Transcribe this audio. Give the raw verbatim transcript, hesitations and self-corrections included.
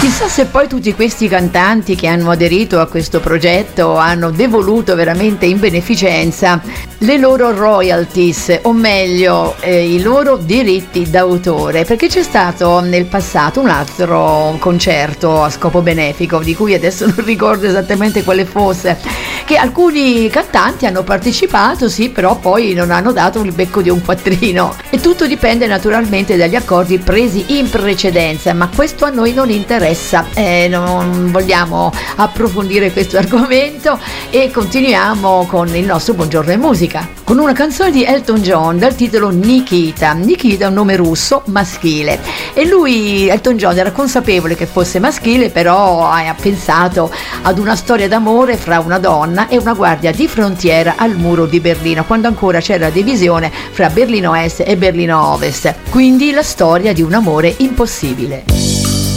Chissà se poi tutti questi cantanti che hanno aderito a questo progetto hanno devoluto veramente in beneficenza le loro royalties, o meglio eh, i loro diritti d'autore, perché c'è stato nel passato un altro concerto a scopo benefico, di cui adesso non ricordo esattamente quale fosse, che alcuni cantanti hanno partecipato, sì, però poi non hanno dato il becco di un quattrino, e tutto dipende naturalmente dagli accordi presi in precedenza, ma questo a noi non interessa, eh, non vogliamo approfondire questo argomento e continuiamo con il nostro Buongiorno e Musica, con una canzone di Elton John dal titolo Nikita. Nikita è un nome russo maschile e lui, Elton John, era consapevole che fosse maschile, però ha pensato ad una storia d'amore fra una donna e una guardia di frontiera al muro di Berlino, quando ancora c'era la divisione fra Berlino Est e Berlino Ovest, quindi la storia di un amore impossibile.